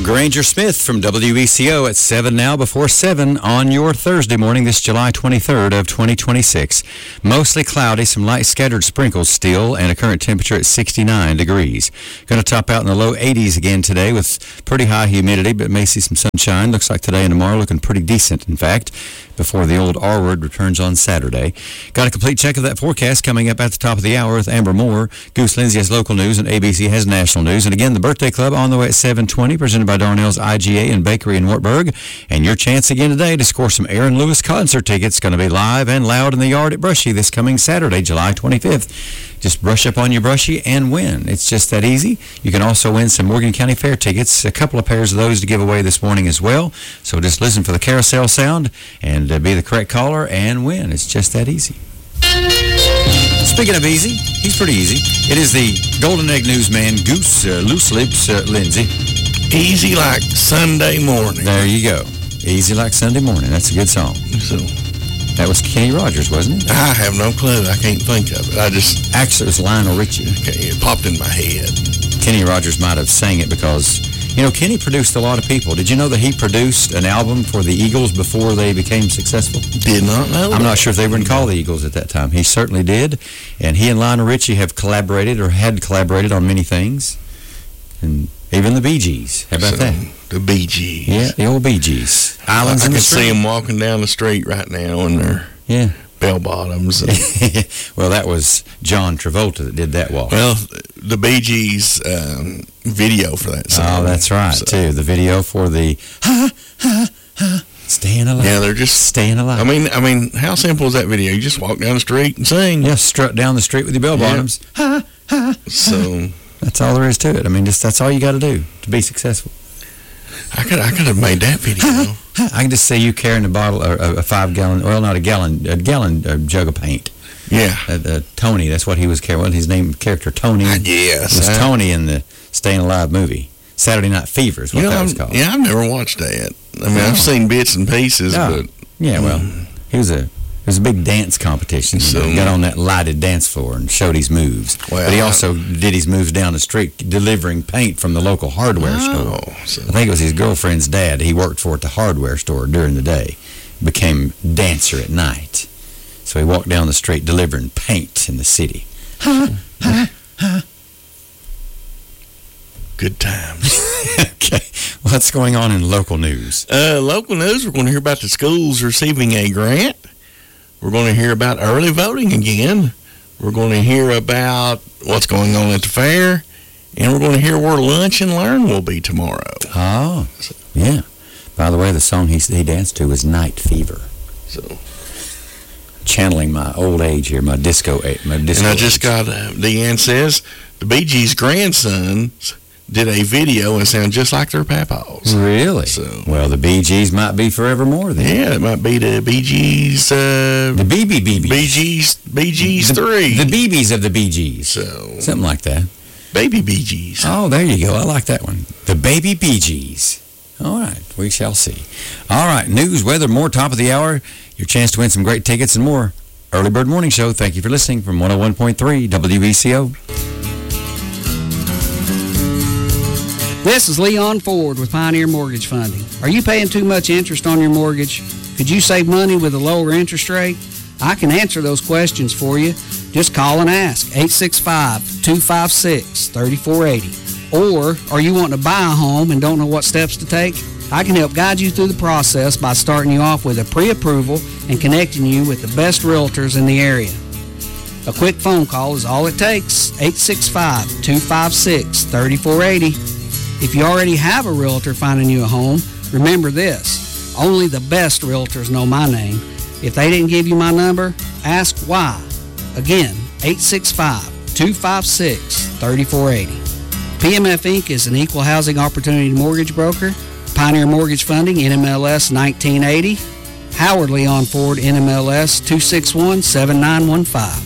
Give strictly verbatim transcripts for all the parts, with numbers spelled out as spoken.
Granger Smith from W E C O at seven now before seven on your Thursday morning, this July twenty-third of twenty twenty-six. Mostly cloudy, some light scattered sprinkles still, and a current temperature at sixty-nine degrees. Going to top out in the low eighties again today with pretty high humidity, but may see some sunshine. Looks like today and tomorrow looking pretty decent, in fact, before the old R word returns on Saturday. Got a complete check of that forecast coming up at the top of the hour with Amber Moore. Goose Lindsay has local news, and A B C has national news. And again, the Birthday Club on the way at seven twenty, presented by Darnell's I G A and Bakery in Wartburg. And your chance again today to score some Aaron Lewis concert tickets. Going to be live and loud in the yard at Brushy this coming Saturday, July twenty-fifth. Just brush up on your Brushy and win. It's just that easy. You can also win some Morgan County Fair tickets, a couple of pairs of those to give away this morning as well. So just listen for the carousel sound and uh, be the correct caller and win. It's just that easy. Speaking of easy, he's pretty easy. It is the Golden Egg Newsman, Goose uh, Loose Lips uh, Lindsay. Easy like Sunday morning. There you go. Easy like Sunday morning. That's a good song. So that was Kenny Rogers, wasn't it? I have no clue. I can't think of it. I just... Actually, it was Lionel Richie. Okay, it popped in my head. Kenny Rogers might have sang it because, you know, Kenny produced a lot of people. Did you know that he produced an album for the Eagles before they became successful? Did not know I'm that. not sure if they were even called the Eagles at that time. He certainly did. And he and Lionel Richie have collaborated or had collaborated on many things. And even the Bee Gees. How about so, that? The Bee Gees. Yeah, the old Bee Gees. Islands I, I in the can street. see them walking down the street right now in their yeah. bell bottoms. And, well, that was John Travolta that did that walk. well, the Bee Gees um, video for that song. Oh, that's right, so, too. The video for the ha, ha, ha, staying alive. Yeah, they're just staying alive. I mean, I mean, how simple is that video? You just walk down the street and sing. Yeah, strut down the street with your bell bottoms. Yeah. Ha, ha, so that's all there is to it. I mean, just that's all you got to do to be successful. I could I could have made that video. I can just see you carrying a bottle, or a, a five-gallon, well, not a gallon, a gallon uh, jug of paint. Yeah. Uh, uh, Tony, that's what he was carrying. His name, character Tony. I guess. It was I, Tony in the Staying Alive movie. Saturday Night Fever is what you know, that was I'm, called. Yeah, I've never watched that. I mean, Oh. I've seen bits and pieces, Oh. but... Yeah, well, mm. he was a... It was a big dance competition. So, he got on that lighted dance floor and showed his moves. Well, but he also did his moves down the street, delivering paint from the local hardware oh, store. So. I think it was his girlfriend's dad. He worked for at the hardware store during the day. Became dancer at night. So he walked down the street delivering paint in the city. Good times. Okay. What's going on in local news? Uh, local news, we're going to hear about the schools receiving a grant. We're going to hear about early voting again. We're going to hear about what's going on at the fair. And we're going to hear where Lunch and Learn will be tomorrow. Oh, yeah. By the way, the song he, he danced to was Night Fever. So, channeling my old age here, my disco age. My disco and I just age. got, uh, Deanne says, the Bee Gees' grandsons did a video and sound just like their papaws. Really? So, well, the Bee Gees might be forevermore then. yeah, it might be the Bee Gees, uh, The B B B Bs. Bee Gees, Bee Gees the, three. The B Bs of the Bee Gees. So, Something like that. Baby Bee Gees. Oh, there you go. I like that one. The Baby Bee Gees. All right, we shall see. All right, news, weather, more top of the hour. Your chance to win some great tickets and more. Early Bird Morning Show. Thank you for listening from one oh one point three W E C O. This is Leon Ford with Pioneer Mortgage Funding. Are you paying too much interest on your mortgage? Could you save money with a lower interest rate? I can answer those questions for you. Just call and ask, eight six five, two five six, three four eight zero. Or are you wanting to buy a home and don't know what steps to take? I can help guide you through the process by starting you off with a pre-approval and connecting you with the best realtors in the area. A quick phone call is all it takes, eight six five, two five six, three four eight zero. If you already have a realtor finding you a home, remember this, only the best realtors know my name. If they didn't give you my number, ask why. Again, eight six five, two five six, three four eight zero. P M F Incorporated is an equal housing opportunity mortgage broker. Pioneer Mortgage Funding, N M L S nineteen eighty. Howard Leon Ford, N M L S two six one, seven nine one five.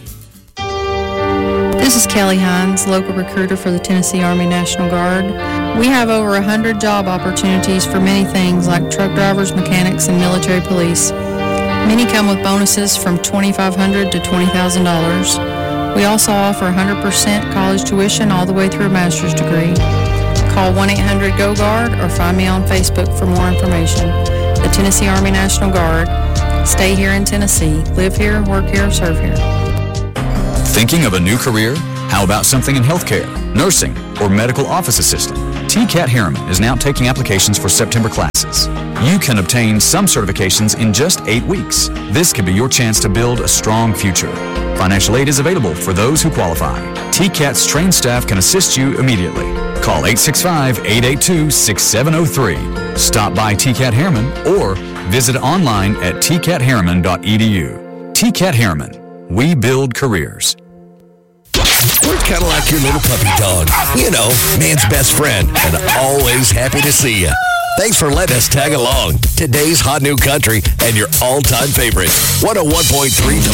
This is Kelly Hines, local recruiter for the Tennessee Army National Guard. We have over one hundred job opportunities for many things like truck drivers, mechanics, and military police. Many come with bonuses from twenty-five hundred dollars to twenty thousand dollars. We also offer one hundred percent college tuition all the way through a master's degree. Call one eight hundred G O Guard or find me on Facebook for more information. The Tennessee Army National Guard. Stay here in Tennessee. Live here, work here, serve here. Thinking of a new career? How about something in healthcare, nursing, or medical office assistant? T C A T Harriman is now taking applications for September classes. You can obtain some certifications in just eight weeks. This could be your chance to build a strong future. Financial aid is available for those who qualify. T C A T's trained staff can assist you immediately. Call eight six five, eight eight two, six seven zero three. Stop by T C A T Harriman or visit online at t cat harriman dot e d u. T C A T Harriman. We build careers. We're kind of like your little puppy dog. You know, man's best friend, and always happy to see you. Thanks for letting us tag along. Today's hot new country and your all-time favorite. one oh one point three